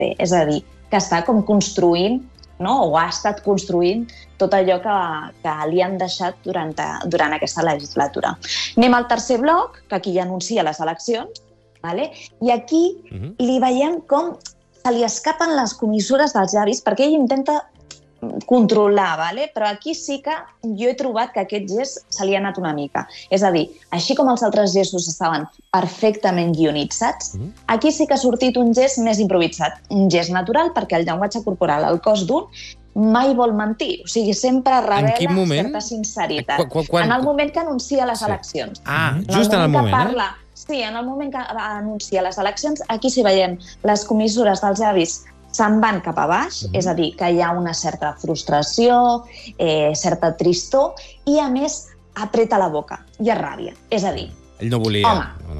fer. És a dir, que està com construint, no? O ha estat construint tot allò que li han deixat durant aquesta legislatura. Anem al tercer bloc, que aquí ja anuncia les eleccions, vale? I aquí li veiem com se li escapen les comissures dels llavis, perquè ell intenta controlar, vale? Però aquí sí que jo he trobat que aquest gest se li ha anat una mica. És a dir, així com els altres gestos estaven perfectament guionitzats, aquí sí que ha sortit un gest més improvisat, un gest natural, perquè el llenguatge corporal, el cos d'un, mai vol mentir. O sigui, sempre revela certa sinceritat. En el moment que anuncia les eleccions. Just en el moment, Sí, en el moment que anuncia les eleccions, aquí sí veiem les comissures dels llavis se'n van cap a baix, és a dir, que hi ha una certa frustració, certa tristor, i a més apreta la boca, hi ha ràbia. És a dir, ell no volia.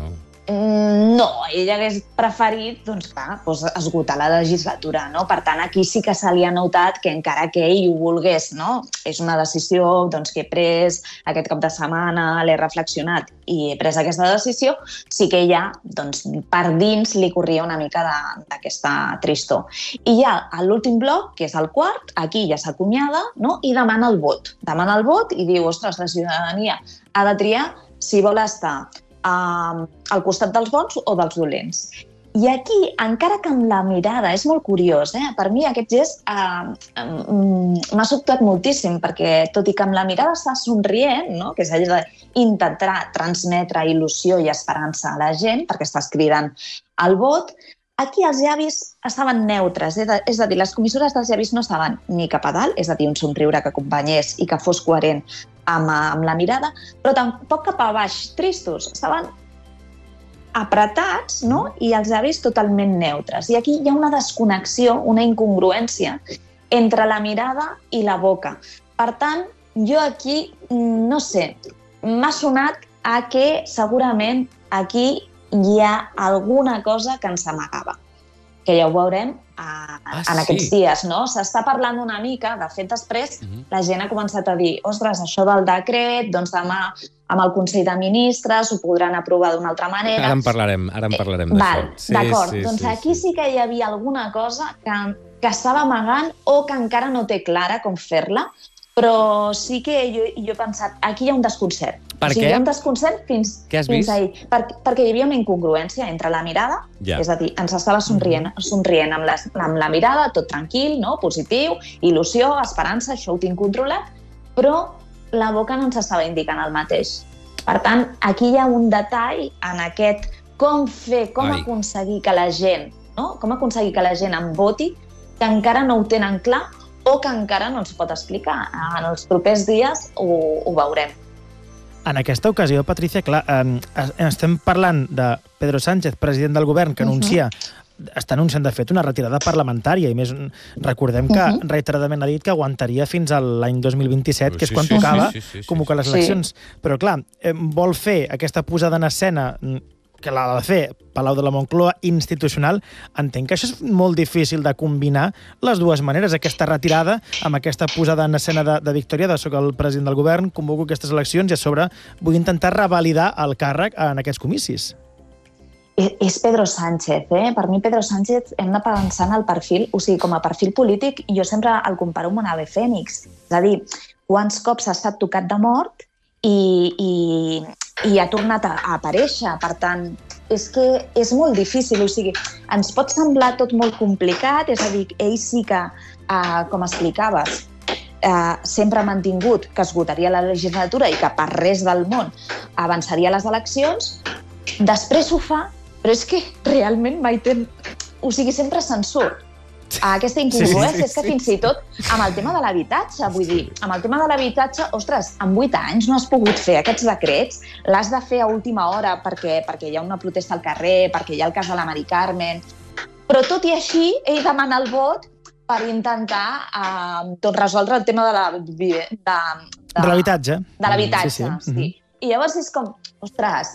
no, ell hagués preferit, doncs clar, esgotar la legislatura, no? Per tant, aquí sí que se li ha notat que encara que ell ho volgués, no? És una decisió que he pres aquest cap de setmana, l'he reflexionat i he pres aquesta decisió, sí que ja, per dins li corria una mica d'aquesta tristor. I ja a l'últim bloc, que és el quart, aquí ja s'acomiada, no? I demana el vot. Demana el vot i diu, ostres, la ciutadania ha de triar si vol estar al costat dels bons o dels dolents. I aquí, encara que amb la mirada, és molt curiós, per mi aquest gest m'ha sobtat moltíssim, perquè tot i que amb la mirada està somrient, no? Que és allò d'intentar transmetre il·lusió i esperança a la gent, perquè estàs cridant al vot, aquí els llavis estaven neutres, és a dir, les comissures dels llavis no estaven ni cap a dalt, és a dir, un somriure que acompanyés i que fos coherent amb la mirada, però tampoc cap a baix, tristos, estaven apretats, no? I els llavis totalment neutres. I aquí hi ha una desconnexió, una incongruència entre la mirada i la boca. Per tant, jo aquí, no sé, m'ha sonat a que segurament aquí hi ha alguna cosa que ens amagava, que ja ho veurem en aquests dies, no? S'està parlant una mica, de fet després la gent ha començat a dir, ostres, això del decret, doncs demà amb el Consell de Ministres ho podran aprovar d'una altra manera. Ara en parlarem d'això. D'acord, doncs aquí sí que hi havia alguna cosa que estava amagant o que encara no té clara com fer-la, però sí que jo he pensat, aquí hi ha un desconcert. Per què? Hi ha un desconcert fins ahir. Perquè hi havia una incongruència entre la mirada, és a dir, ens estava somrient amb la mirada, tot tranquil, positiu, il·lusió, esperança, això ho tinc controlat, però la boca no ens estava indicant el mateix. Per tant, aquí hi ha un detall en aquest com aconseguir que la gent, com aconseguir que la gent em voti, que encara no ho tenen clar o que encara no ens pot explicar. En els propers dies ho veurem. En aquesta ocasió, Patrícia, clar, estem parlant de Pedro Sánchez, president del govern, que està anunciant, de fet, una retirada parlamentària, i més recordem que reiteradament ha dit que aguantaria fins a l'any 2027, que és quan tocava convocar les eleccions. Però, clar, vol fer aquesta posada en escena que l'ha de fer Palau de la Moncloa institucional. Entenc que això és molt difícil de combinar les dues maneres, aquesta retirada amb aquesta posada en escena de victòria de soc el president del govern, convoco aquestes eleccions i a sobre vull intentar revalidar el càrrec en aquests comicis. És Pedro Sánchez, Per mi Pedro Sánchez hem de pensar en el perfil, o sigui, com a perfil polític, jo sempre el comparo amb un ave fènix. És a dir, quants cops ha estat tocat de mort i ha tornat a aparèixer. Per tant, és que és molt difícil. O sigui, ens pot semblar tot molt complicat, és a dir, ell sí que, com explicaves, sempre ha mantingut que esgotaria la legislatura i que per res del món avançaria les eleccions. Després ho fa, però és que realment mai té... O sigui, sempre se'n surt. Aquesta incongruència és que fins i tot amb el tema de l'habitatge, vull dir, amb el tema de l'habitatge, ostres, en 8 anys no has pogut fer aquests decrets, l'has de fer a última hora perquè hi ha una protesta al carrer, perquè hi ha el cas de la Mari Carmen, però tot i així ell demana el vot per intentar resoldre el tema de l'habitatge. De l'habitatge, sí. I llavors és com, ostres,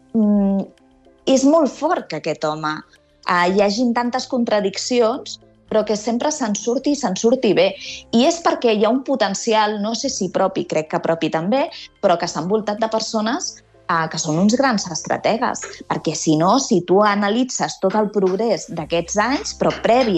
és molt fort que aquest home hi hagin tantes contradiccions, però que sempre se'n surti bé. I és perquè hi ha un potencial, no sé si propi, crec que propi també, però que s'ha envoltat de persones que són uns grans estrategues, perquè si no, si tu analitzes tot el progrés d'aquests anys, però previ